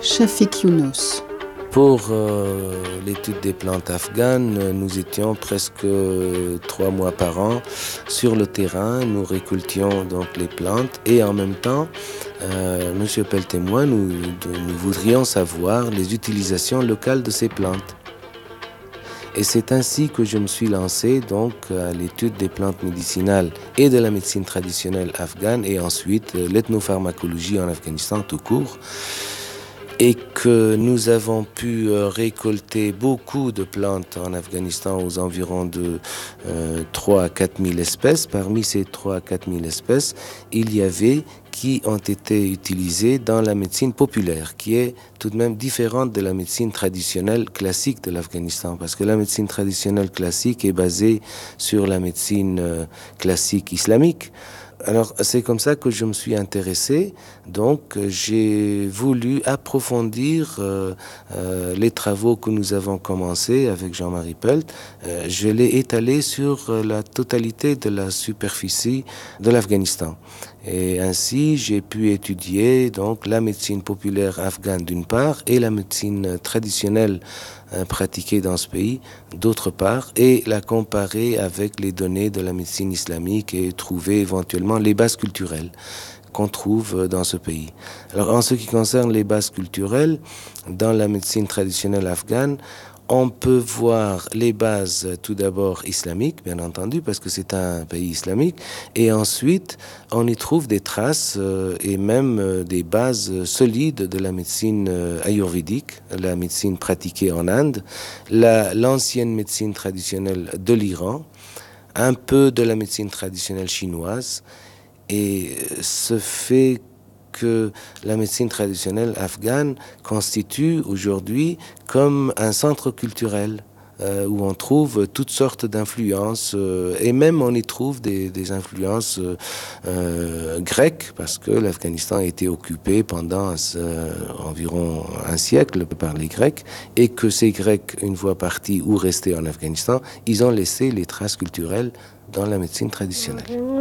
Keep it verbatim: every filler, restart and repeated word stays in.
Chafik Younos. Pour euh, l'étude des plantes afghanes, nous étions presque trois mois par an sur le terrain. Nous récoltions donc les plantes et en même temps, euh, Monsieur Pellet et moi, nous, nous voudrions savoir les utilisations locales de ces plantes. Et c'est ainsi que je me suis lancé donc à l'étude des plantes médicinales et de la médecine traditionnelle afghane et ensuite l'ethnopharmacologie en Afghanistan tout court. Et que nous avons pu récolter beaucoup de plantes en Afghanistan, aux environs de euh, trois à quatre mille espèces. Parmi ces trois à quatre mille espèces, il y avait qui ont été utilisées dans la médecine populaire, qui est tout de même différente de la médecine traditionnelle classique de l'Afghanistan, parce que la médecine traditionnelle classique est basée sur la médecine euh, classique islamique. Alors, c'est comme ça que je me suis intéressé. Donc, j'ai voulu approfondir euh, euh, les travaux que nous avons commencés avec Jean-Marie Pellet. Euh, je l'ai étalé sur la totalité de la superficie de l'Afghanistan. Et ainsi, j'ai pu étudier donc la médecine populaire afghane d'une part et la médecine traditionnelle euh, pratiquée dans ce pays d'autre part, et la comparer avec les données de la médecine islamique et trouver éventuellement les bases culturelles qu'on trouve dans ce pays. Alors, en ce qui concerne les bases culturelles, dans la médecine traditionnelle afghane, on peut voir les bases tout d'abord islamiques, bien entendu, parce que c'est un pays islamique, et ensuite on y trouve des traces euh, et même euh, des bases solides de la médecine euh, ayurvédique, la médecine pratiquée en Inde, la, l'ancienne médecine traditionnelle de l'Iran, un peu de la médecine traditionnelle chinoise, et ce fait que la médecine traditionnelle afghane constitue aujourd'hui comme un centre culturel euh, où on trouve toutes sortes d'influences euh, et même on y trouve des, des influences euh, euh, grecques parce que l'Afghanistan a été occupé pendant euh, environ un siècle par les Grecs et que ces Grecs, une fois partis ou restés en Afghanistan, ils ont laissé les traces culturelles dans la médecine traditionnelle.